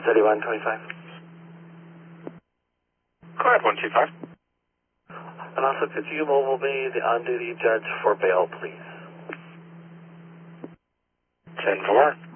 3125. Go ahead, 125. And also, could you mobile me the on-duty judge for bail, please? 10-4.